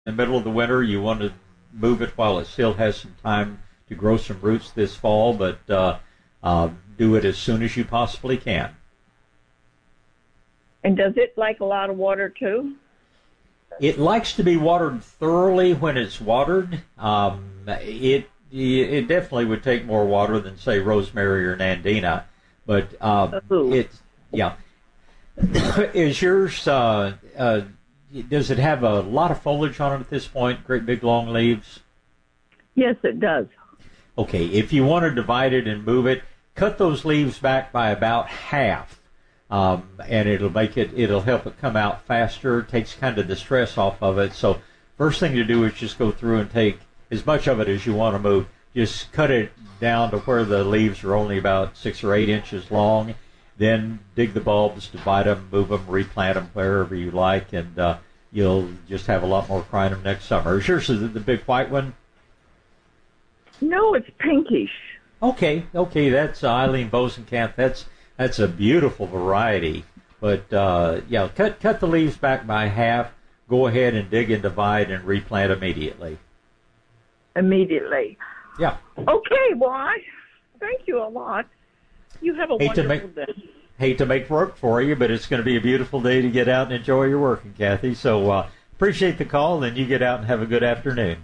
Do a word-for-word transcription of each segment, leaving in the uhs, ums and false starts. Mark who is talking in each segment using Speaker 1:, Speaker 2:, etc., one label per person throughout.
Speaker 1: in the middle of the winter. You want to move it while it still has some time to grow some roots this fall, but uh, uh, do it as soon as you possibly can.
Speaker 2: And does it like a lot of water too?
Speaker 1: It likes to be watered thoroughly when it's watered. Um, it it definitely would take more water than, say, rosemary or nandina, but uh, it's yeah. Is yours? Uh, uh, does it have a lot of foliage on it at this point? Great big long leaves.
Speaker 2: Yes, it does.
Speaker 1: Okay, if you want to divide it and move it, cut those leaves back by about half. Um, and it'll make it, it'll help it come out faster, takes kind of the stress off of it. So first thing to do is just go through and take as much of it as you want to move. Just cut it down to where the leaves are only about six or eight inches long. Then dig the bulbs, divide them, move them, replant them wherever you like, and uh, you'll just have a lot more crinum next summer. Is yours the big white one?
Speaker 2: No, it's pinkish.
Speaker 1: Okay, okay, that's uh, Eileen Bosenkamp. That's That's a beautiful variety, but uh, yeah, cut cut the leaves back by half. Go ahead and dig and divide and replant immediately.
Speaker 2: Immediately.
Speaker 1: Yeah.
Speaker 2: Okay, well, I thank you a lot. You have a
Speaker 1: hate
Speaker 2: wonderful
Speaker 1: to make,
Speaker 2: day.
Speaker 1: Hate to make work for you, but it's going to be a beautiful day to get out and enjoy your working, Kathy. So uh, appreciate the call, and you get out and have a good afternoon.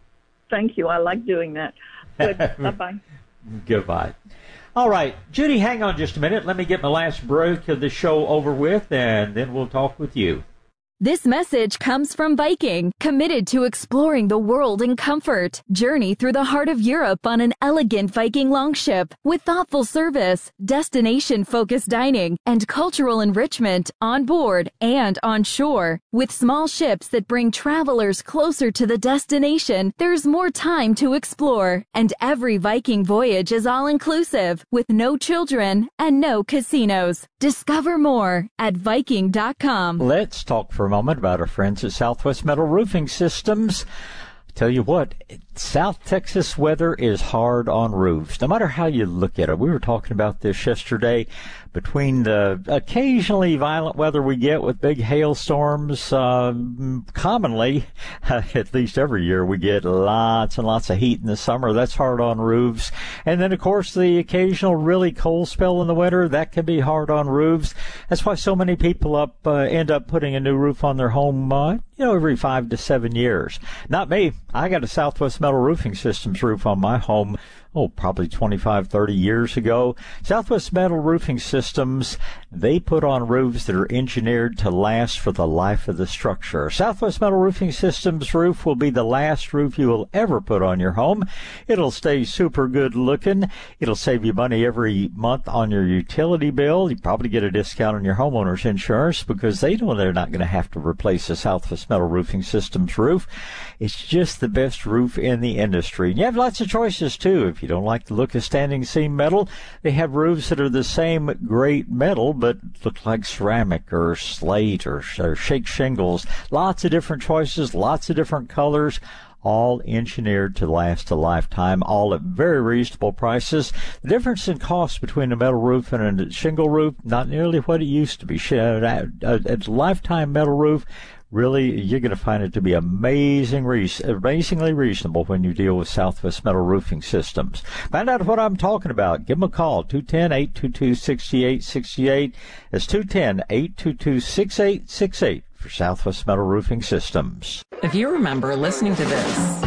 Speaker 2: Thank you. I like doing that. Good. Bye-bye.
Speaker 1: Goodbye. All right, Judy, hang on just a minute. Let me get my last break of the show over with, and then we'll talk with you.
Speaker 3: This message comes from Viking, committed to exploring the world in comfort. Journey through the heart of Europe on an elegant Viking longship with thoughtful service, destination-focused dining, and cultural enrichment on board and on shore. With small ships that bring travelers closer to the destination, there's more time to explore. And every Viking voyage is all-inclusive, with no children and no casinos. Discover more at Viking dot com.
Speaker 1: Let's talk for a moment about our friends at Southwest Metal Roofing Systems. Tell you what, South Texas weather is hard on roofs, no matter how you look at it. We were talking about this yesterday. Between the occasionally violent weather we get with big hailstorms, uh, commonly, at least every year, we get lots and lots of heat in the summer. That's hard on roofs. And then, of course, the occasional really cold spell in the winter, that can be hard on roofs. That's why so many people up uh, end up putting a new roof on their home, uh, you know, every five to seven years. Not me. I got a Southwest Metal Roofing Systems roof on my home, oh, probably twenty-five, thirty years ago. Southwest Metal Roofing Systems, they put on roofs that are engineered to last for the life of the structure. Southwest Metal Roofing Systems roof will be the last roof you will ever put on your home. It'll stay super good looking. It'll save you money every month on your utility bill. You probably get a discount on your homeowner's insurance because they know they're not going to have to replace a Southwest Metal Roofing Systems roof. It's just the best roof in the industry. And you have lots of choices, too. If you don't like the look of standing seam metal, they have roofs that are the same great metal but look like ceramic or slate or, or shake shingles. Lots of different choices, lots of different colors, all engineered to last a lifetime, all at very reasonable prices. The difference in cost between a metal roof and a shingle roof, not nearly what it used to be. A, a, a lifetime metal roof, really, you're going to find it to be amazing, amazingly reasonable when you deal with Southwest Metal Roofing Systems. Find out what I'm talking about. Give them a call, two one zero, eight two two, six eight six eight. That's two one zero, eight two two, six eight six eight for Southwest Metal Roofing Systems.
Speaker 4: If you remember listening to this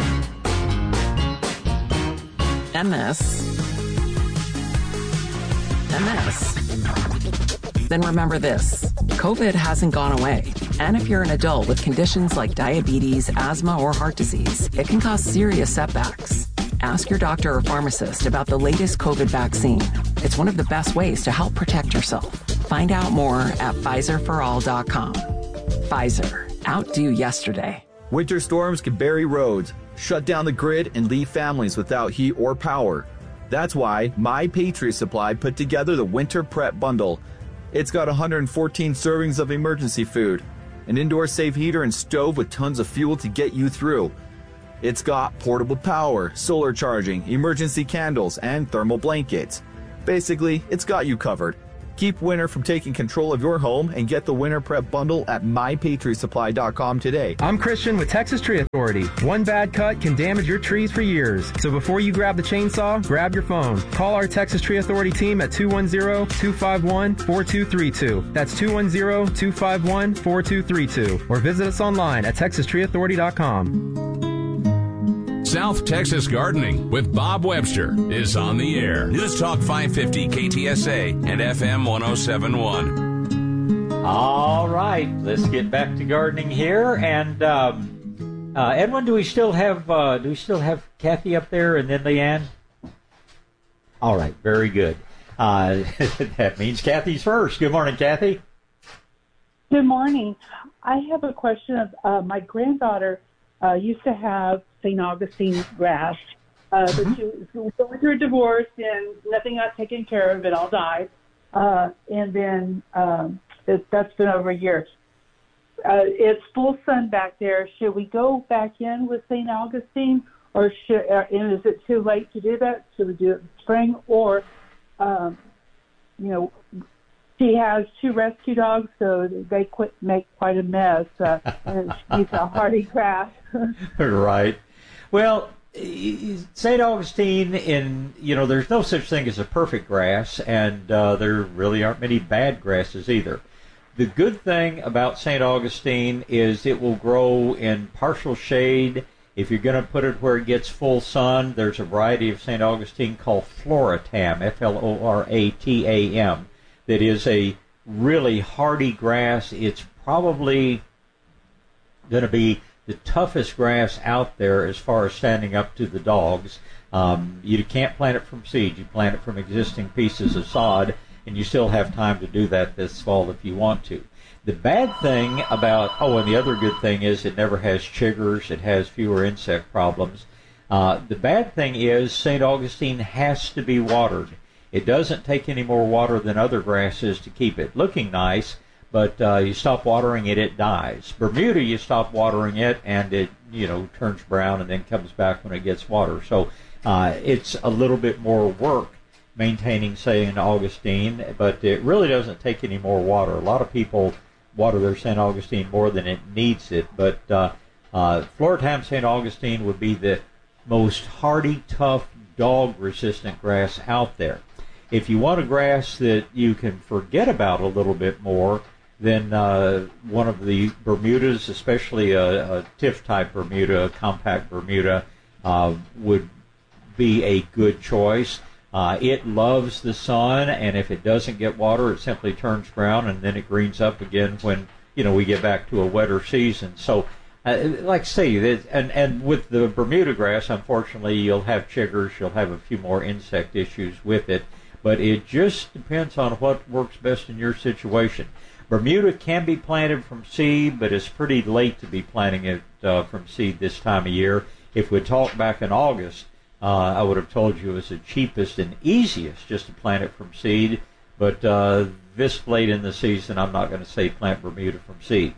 Speaker 4: and this and this, then remember this. COVID hasn't gone away. And if you're an adult with conditions like diabetes, asthma, or heart disease, it can cause serious setbacks. Ask your doctor or pharmacist about the latest COVID vaccine. It's one of the best ways to help protect yourself. Find out more at Pfizer for all dot com. Pfizer. Outdo yesterday.
Speaker 5: Winter storms can bury roads, shut down the grid, and leave families without heat or power. That's why My Patriot Supply put together the Winter Prep Bundle. It's got one hundred fourteen servings of emergency food, an indoor safe heater and stove with tons of fuel to get you through. It's got portable power, solar charging, emergency candles, and thermal blankets. Basically, it's got you covered. Keep winter from taking control of your home and get the Winter Prep Bundle at my patriot supply dot com today.
Speaker 6: I'm Christian with Texas Tree Authority. One bad cut can damage your trees for years. So before you grab the chainsaw, grab your phone. Call our Texas Tree Authority team at two one zero, two five one, four two three two. That's two one zero, two five one, four two three two. Or visit us online at texas tree authority dot com.
Speaker 7: South Texas Gardening with Bob Webster is on the air. News Talk five fifty K T S A and F M one oh seven point one.
Speaker 1: All right, let's get back to gardening here. And um, uh, Edwin, do we still have uh, do we still have Kathy up there, and then Leanne? All right, very good. Uh, that means Kathy's first. Good morning, Kathy.
Speaker 2: Good morning. I have a question of uh, my granddaughter uh, used to have Saint Augustine grass, uh, but she was going through a divorce and nothing got taken care of. It all died. Uh, and then um, it, that's been over a year. Uh, it's full sun back there. Should we go back in with Saint Augustine, or should, uh, and is it too late to do that? Should we do it in spring? Or, um, you know, she has two rescue dogs, so they quit, make quite a mess. Uh, and she's a hardy grass.
Speaker 1: Right. Well, Saint Augustine, in you know, there's no such thing as a perfect grass, and uh, there really aren't many bad grasses either. The good thing about Saint Augustine is it will grow in partial shade. If you're going to put it where it gets full sun, there's a variety of Saint Augustine called Floratam, F L O R A T A M, that is a really hardy grass. It's probably going to be the toughest grass out there as far as standing up to the dogs. Um, you can't plant it from seed. You plant it from existing pieces of sod, and you still have time to do that this fall if you want to. The bad thing about, oh, and the other good thing is it never has chiggers. It has fewer insect problems. Uh, the bad thing is Saint Augustine has to be watered. It doesn't take any more water than other grasses to keep it looking nice, but uh, you stop watering it, it dies. Bermuda, you stop watering it, and it, you know, turns brown and then comes back when it gets water. So uh, it's a little bit more work maintaining Saint Augustine, but it really doesn't take any more water. A lot of people water their Saint Augustine more than it needs it, but uh, uh, Floratam Saint Augustine would be the most hardy, tough, dog-resistant grass out there. If you want a grass that you can forget about a little bit more, then uh, one of the Bermudas, especially a, a Tiff-type Bermuda, a compact Bermuda, uh, would be a good choice. Uh, it loves the sun, and if it doesn't get water, it simply turns brown, and then it greens up again when, you know, we get back to a wetter season. So, uh, like I say, it, and, and with the Bermuda grass, unfortunately, you'll have chiggers, you'll have a few more insect issues with it, but it just depends on what works best in your situation. Bermuda can be planted from seed, but it's pretty late to be planting it uh, from seed this time of year. If we talked back in August, uh, I would have told you it was the cheapest and easiest just to plant it from seed, but uh, this late in the season, I'm not going to say plant Bermuda from seed.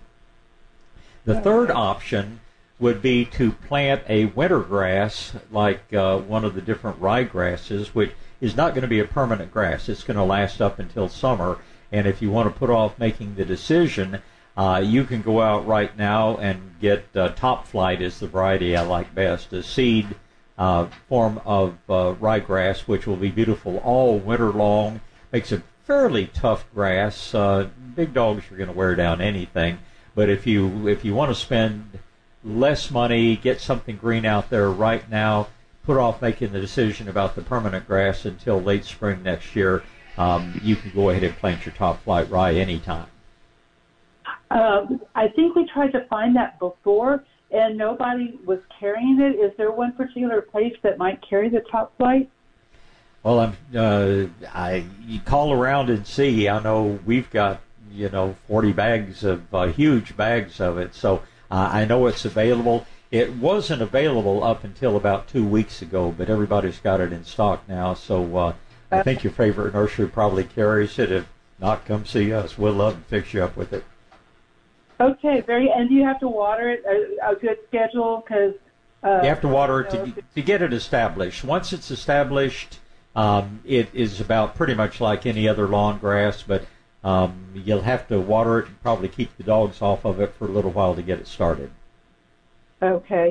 Speaker 1: The third option would be to plant a winter grass like uh, one of the different ryegrasses, which is not going to be a permanent grass. It's going to last up until summer. And if you want to put off making the decision, uh, you can go out right now and get uh, Top Flight is the variety I like best, a seed uh, form of uh, ryegrass, which will be beautiful all winter long. Makes a fairly tough grass. Uh, big dogs are going to wear down anything. But if you if you want to spend less money, get something green out there right now, put off making the decision about the permanent grass until late spring next year, Um, you can go ahead and plant your Top Flight rye anytime.
Speaker 2: Um, I think we tried to find that before, and nobody was carrying it. Is there one particular place that might carry the Top Flight?
Speaker 1: Well, I'm, uh, I you call around and see. I know we've got, you know, forty bags of, uh, huge bags of it, so uh, I know it's available. It wasn't available up until about two weeks ago, but everybody's got it in stock now, so uh, I think your favorite nursery probably carries it. If not, come see us. We'll love to fix you up with it.
Speaker 2: Okay, very. And do you have to water it a, a good schedule? Because uh,
Speaker 1: you have to water it
Speaker 2: you know,
Speaker 1: to, to get it established. Once it's established, Um, it is about pretty much like any other lawn grass, but um, you'll have to water it and probably keep the dogs off of it for a little while to get it started.
Speaker 2: Okay.